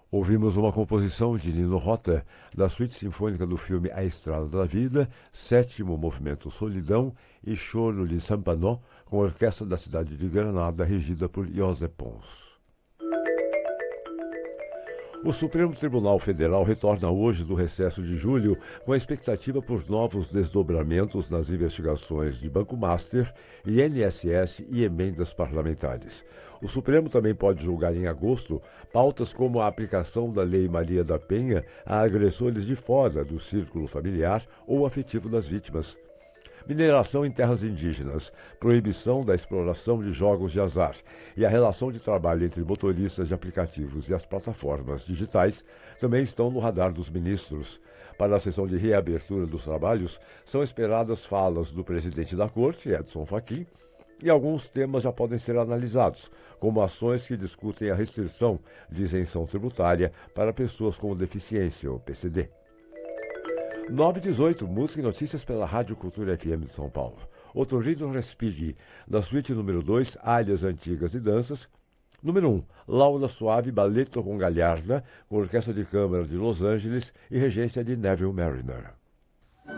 Ouvimos uma composição de Nino Rota, da suíte sinfônica do filme A Estrada da Vida, sétimo movimento Solidão e Choro de Sampanó, com a orquestra da cidade de Granada, regida por José Pons. O Supremo Tribunal Federal retorna hoje do recesso de julho com a expectativa por novos desdobramentos nas investigações de Banco Master, INSS e emendas parlamentares. O Supremo também pode julgar em agosto pautas como a aplicação da Lei Maria da Penha a agressores de fora do círculo familiar ou afetivo das vítimas. Mineração em terras indígenas, proibição da exploração de jogos de azar e a relação de trabalho entre motoristas de aplicativos e as plataformas digitais também estão no radar dos ministros. Para a sessão de reabertura dos trabalhos, são esperadas falas do presidente da Corte, Edson Fachin, e alguns temas já podem ser analisados, como ações que discutem a restrição de isenção tributária para pessoas com deficiência, ou PCD. 9h18, música e notícias pela Rádio Cultura FM de São Paulo. Otorrino Respighi, da suíte número 2, Áreas Antigas e Danças. Número 1, Laura Suave, Balletto com Galharda, com Orquestra de Câmara de Los Angeles e regência de Neville Marriner.